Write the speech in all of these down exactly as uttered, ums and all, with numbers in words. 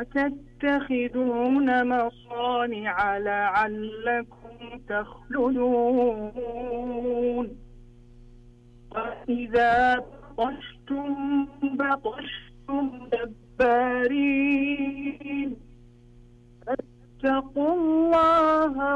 تتخذون مصانع لعلكم تخلدون وإذا بطشتم بطشتم جبارين فاتقوا الله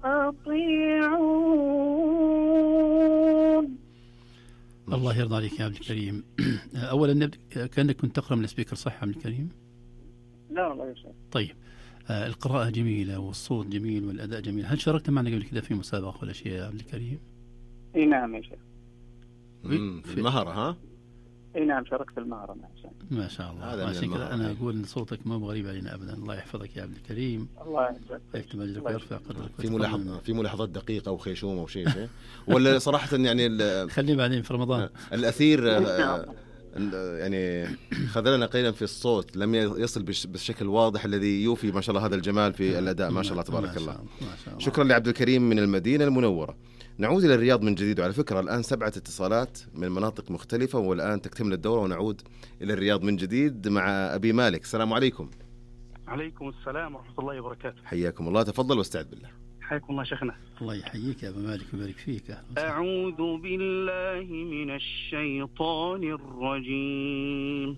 وأطيعون. الله يرضى عليك يا عبد الكريم. أولا كأنك كنت تقرأ من السبيكر، صح عبد الكريم؟ لا والله يا شيخ. طيب، آه القراءة جميلة والصوت جميل والأداء جميل. هل شاركت معنا قبل كده في مسابقة ولا شيء يا عبد الكريم؟ اي نعم يا شيخ. في المهرة ها؟ اي نعم شاركت في المهرة مع شيخ. ما شاء الله. عشان كذا أنا أقول إن صوتك ما هو غريب علينا أبدا. الله يحفظك يا عبد الكريم. الله يحفظك. يكتب أجرك ويرفع قدرك. في ملاحظة في ملاحظات دقيقة أو خيشوم أو شيء شيء ولا صراحة يعني خليه بعدين في رمضان. الأثير يعني خذلنا قليلا في الصوت، لم يصل بالشكل الواضح الذي يوفي ما شاء الله هذا الجمال في الأداء. ما شاء الله تبارك الله. شكرا لعبد الكريم من المدينة المنورة. نعود إلى الرياض من جديد، وعلى فكرة الآن سبعة اتصالات من مناطق مختلفة، والآن تكتمل الدورة ونعود إلى الرياض من جديد مع أبي مالك. السلام عليكم. عليكم السلام ورحمة الله وبركاته. حياكم الله، تفضل واستعد بالله. حياكم الله شيخنا. الله يحييك يا أبي مالك ويبارك فيك. أعوذ بالله من الشيطان الرجيم.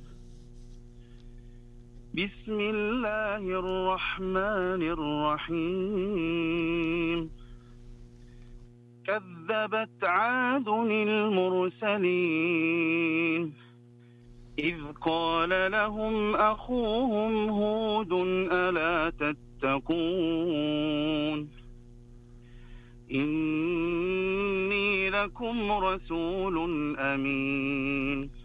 بسم الله الرحمن الرحيم. كذبت عاد المرسلين إذ قال لهم أخوهم هود ألا تتقون إني لكم رسول أمين